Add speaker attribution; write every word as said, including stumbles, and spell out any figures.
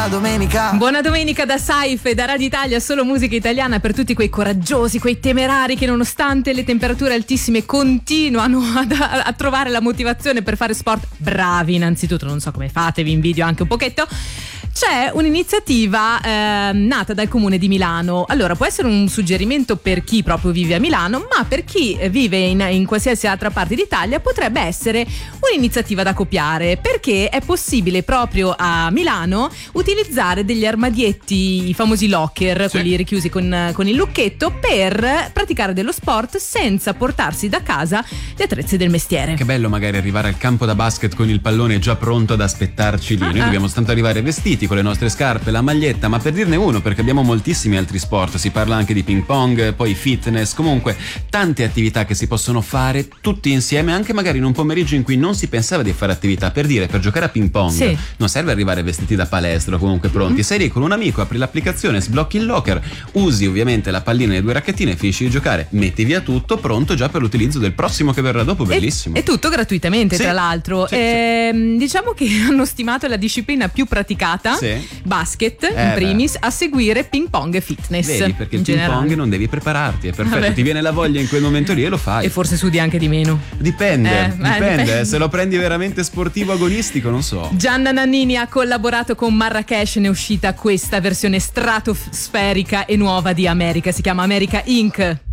Speaker 1: buona domenica.
Speaker 2: Buona domenica da Saif e da Radio Italia, solo musica italiana per tutti quei coraggiosi, quei temerari che nonostante le temperature altissime continuano ad, a, a trovare la motivazione per fare sport. Bravi innanzitutto, non so come fate, vi invidio anche un pochetto. C'è un'iniziativa eh, nata dal comune di Milano. Allora, può essere un suggerimento per chi proprio vive a Milano, ma per chi vive in, in qualsiasi altra parte d'Italia potrebbe essere un'iniziativa da copiare, perché è possibile proprio a Milano utilizzare degli armadietti, i famosi locker, sì, quelli richiusi con, con il lucchetto, per praticare dello sport senza portarsi da casa gli attrezzi del mestiere.
Speaker 3: Che bello magari arrivare al campo da basket con il pallone già pronto ad aspettarci lì. Noi
Speaker 2: Ah-ah.
Speaker 3: dobbiamo soltanto arrivare vestiti con le nostre scarpe, la maglietta, ma per dirne uno, perché abbiamo moltissimi altri sport, si parla anche di ping pong, poi fitness, comunque tante attività che si possono fare tutti insieme, anche magari in un pomeriggio in cui non si pensava di fare attività. Per dire, per giocare a ping pong,
Speaker 2: sì,
Speaker 3: non serve arrivare vestiti da palestra o comunque pronti, sei lì con un amico, apri l'applicazione, sblocchi il locker, usi ovviamente la pallina e le due racchettine, finisci di giocare, metti via tutto, pronto già per l'utilizzo del prossimo che verrà dopo. Bellissimo.
Speaker 2: E, e tutto gratuitamente,
Speaker 3: sì,
Speaker 2: tra l'altro.
Speaker 3: sì,
Speaker 2: e, sì. Diciamo che hanno stimato la disciplina più praticata,
Speaker 3: sì,
Speaker 2: basket
Speaker 3: eh
Speaker 2: in primis,
Speaker 3: beh.
Speaker 2: a seguire ping pong e fitness.
Speaker 3: Vedi, perché il
Speaker 2: in
Speaker 3: ping
Speaker 2: generale.
Speaker 3: pong non devi prepararti, è perfetto.
Speaker 2: Vabbè.
Speaker 3: Ti viene la voglia in quel momento lì e lo fai.
Speaker 2: E forse sudi anche di meno.
Speaker 3: Dipende,
Speaker 2: Eh,
Speaker 3: dipende,
Speaker 2: eh, dipende.
Speaker 3: se lo prendi veramente sportivo agonistico, non so.
Speaker 2: Gianna Nannini ha collaborato con Marrakesh, ne è uscita questa versione stratosferica e nuova di America, si chiama America Incorporated.